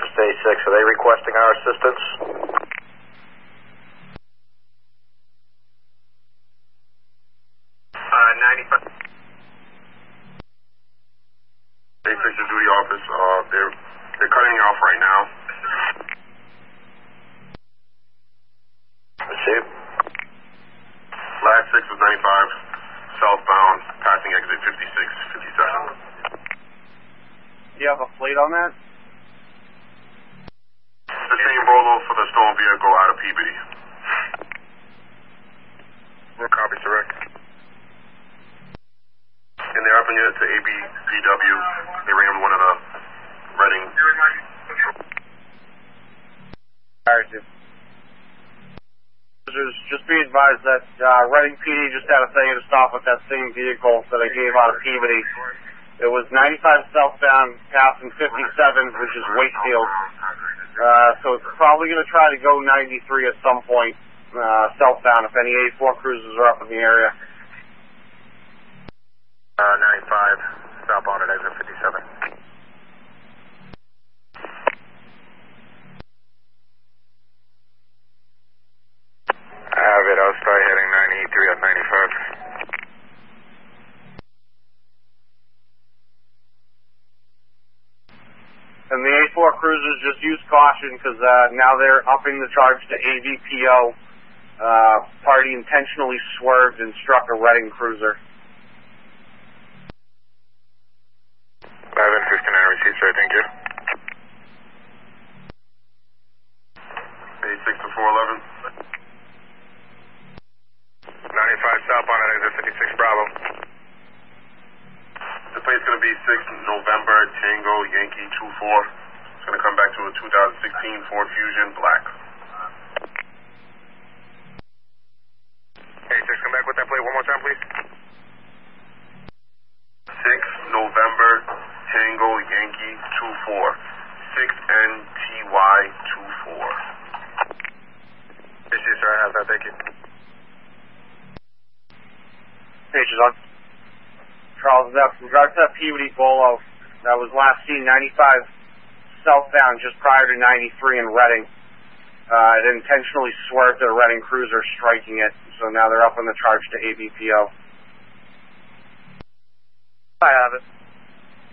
Stage 6, are they requesting our assistance? 95. Stage 6 is duty office. They're cutting you off right now. Received. Last 6 was 95, southbound, passing exit 56, 57. Do you have a plate on that? The same Bolo for the stolen vehicle out of Peabody. Copy, direct. And they're up in unit to ABPW. They ran one of the Reading. Alright, dude. Just be advised that Reading PD just had a failure to stop with that same vehicle that I gave out of Peabody. It was 95 southbound, passing 57, which is Wakefield. So it's probably going to try to go 93 at some point southbound if any A4 cruisers are up in the area. 95, southbound at exit 57. I have it, I'll start heading 93 at 95. And the A4 cruisers, just use caution because now they're upping the charge to AVPO. Party intentionally swerved and struck a Reading cruiser. 1159 received, sir, thank you. 86 to 411. 95 southbound at exit 56 Bravo. The plate's going to be 6 November Tango Yankee 24. It's going to come back to a 2016 Ford Fusion black. Hey, 6, come back with that plate one more time, please. 6 November Tango Yankee 24. 6NTY 24. Yes, sir, I have that, thank you. Pages on. Charles, in regards to that Peabody Bolo that was last seen 95 southbound just prior to 93 in Reading. It intentionally swerved at a Reading cruiser, striking it, so now they're up on the charge to ABPO. I have it.